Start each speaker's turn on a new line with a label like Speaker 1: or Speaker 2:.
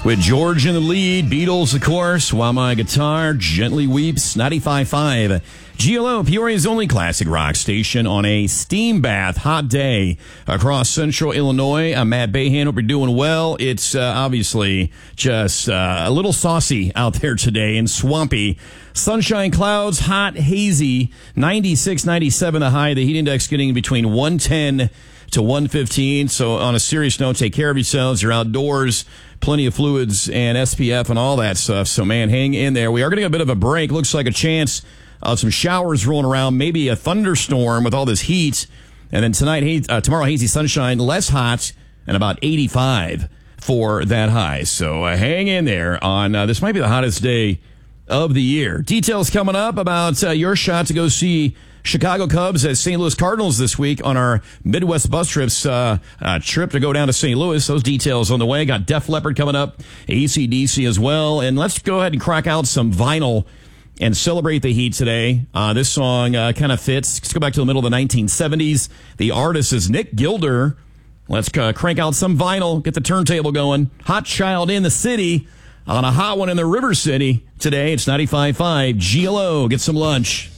Speaker 1: With George in the lead, Beatles, of course, While My Guitar Gently Weeps, 95.5. GLO, Peoria's only classic rock station on a steam bath hot day across central Illinois. I'm Matt Bayhan. Hope you're doing well. It's obviously just a little saucy out there today and swampy. Sunshine, clouds, hot, hazy, 96, 97 the high. The heat index getting between 110 to 115. So on a serious note, take care of yourselves. You're outdoors. Plenty of fluids and SPF and all that stuff. So, man, hang in there. We are getting a bit of a break. Looks like a chance of some showers rolling around, maybe a thunderstorm with all this heat. And then tomorrow, hazy sunshine, less hot, and about 85 for that high. So hang in there on this might be the hottest day of the year. Details coming up about your shot to go see Chicago Cubs at St. Louis Cardinals this week on our Midwest bus trips trip to go down to St. Louis. Those details on the way. Got Def Leppard coming up, AC/DC as well. And let's go ahead and crack out some vinyl and celebrate the heat today. This song kind of fits. Let's go back to the middle of the 1970s. The artist is Nick Gilder. Let's crank out some vinyl, get the turntable going. Hot Child in the City on a hot one in the River City today. It's 95.5 GLO. Get some lunch.